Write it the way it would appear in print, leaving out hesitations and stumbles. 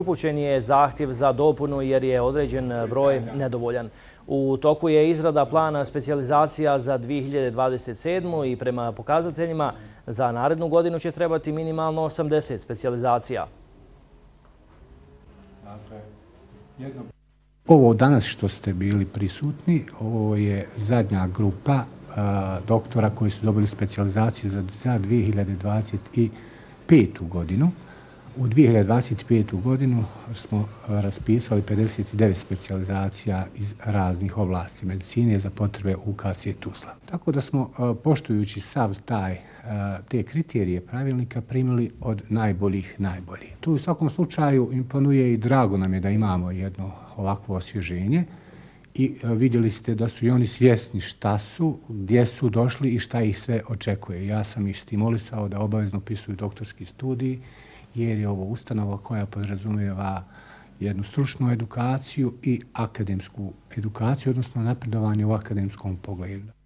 Upućen je zahtjev za dopunu jer je određen broj nedovoljan. U toku je izrada plana specijalizacija za 2027. i prema pokazateljima za narednu godinu će trebati minimalno 80 specijalizacija. Ovo danas što ste bili prisutni, ovo je zadnja grupa doktora koji su dobili specijalizaciju za 2025. godinu. U 2025. godinu smo raspisali 59 specijalizacija iz raznih oblasti medicine za potrebe UKC Tuzla. Tako da smo, poštujući sav te kriterije pravilnika, primili od najboljih. Tu u svakom slučaju imponuje i drago nam je da imamo jedno ovakvo osvježenje i vidjeli ste da su i oni svjesni šta su, gdje su došli i šta ih sve očekuje. Ja sam ih stimulisao da obavezno upisuju doktorski studij, jer je ovo ustanova koja podrazumijeva jednu stručnu edukaciju i akademsku edukaciju, odnosno napredovanje u akademskom pogledu.